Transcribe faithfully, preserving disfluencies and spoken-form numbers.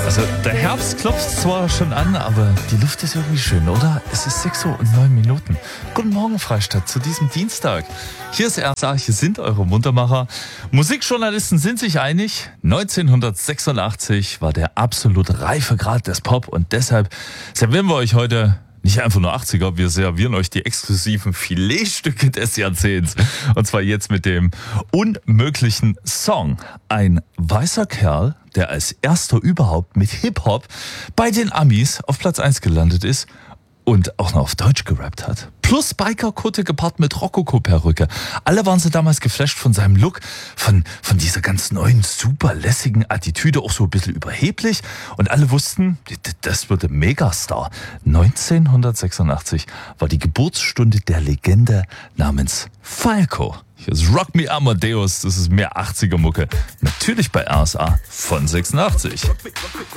Also der Herbst klopft zwar schon an, aber die Luft ist irgendwie schön, oder? Es ist sechs Uhr und neun Minuten. Guten Morgen, Freistadt, zu diesem Dienstag. Hier ist R S A, hier sind eure Muntermacher. Musikjournalisten sind sich einig, neunzehnhundertsechsundachtzig war der absolut Reifegrad des Pop und deshalb servieren wir euch heute nicht einfach nur achtziger, wir servieren euch die exklusiven Filetstücke des Jahrzehnts. Und zwar jetzt mit dem unmöglichen Song. Ein weißer Kerl, der als erster überhaupt mit Hip-Hop bei den Amis auf Platz eins gelandet ist und auch noch auf Deutsch gerappt hat. Plus Bikerkutte gepaart mit Rokoko-Perücke. Alle waren sie damals geflasht von seinem Look, von, von dieser ganz neuen, super lässigen Attitüde, auch so ein bisschen überheblich. Und alle wussten, das wird ein Megastar. neunzehnhundertsechsundachtzig war die Geburtsstunde der Legende namens Falco. Hier ist Rock Me Amadeus, das ist mehr achtziger Mucke. Natürlich bei R S A von sechsundachtzig.